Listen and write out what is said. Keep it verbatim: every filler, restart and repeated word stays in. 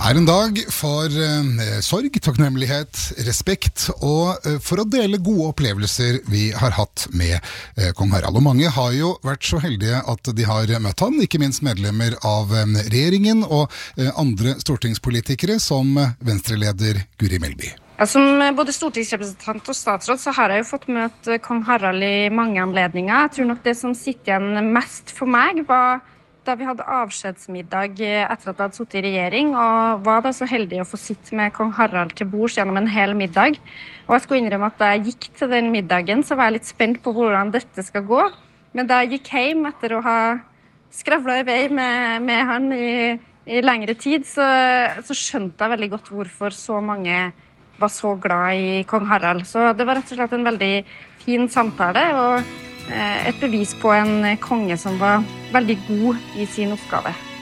er en dag for eh, sorg, takknemlighet, respekt og eh, for å dele gode opplevelser vi har hatt med eh, kong Harald. Og mange har jo vært så heldige at de har møtt han, ikke minst medlemmer av eh, regjeringen og eh, andre stortingspolitikere som Venstre-leder Guri Melby. Ja, som både stortingsrepresentant og statsråd så har jeg jo fått møte kong Harald i mange anledninger. Jeg tror nok det som sitter igjen mest for meg var da vi hadde avskjedsmiddag etter at jeg hadde sittet i regjering, og var da så heldig å få sitte med kong Harald til bords gjennom en hel middag. Og jeg skulle innrømme at da jeg gikk til den middagen, så var jeg litt spent på hvordan dette skal gå. Men da jeg gikk hjem etter å ha skravlet i vei med, med han i, i lengre tid, så, så skjønte jeg veldig godt hvorfor så mange var så glad i kong Harald. Så det var rett og slett en veldig fin samtale, og et bevis på en konge som var veldig god i sin oppgave.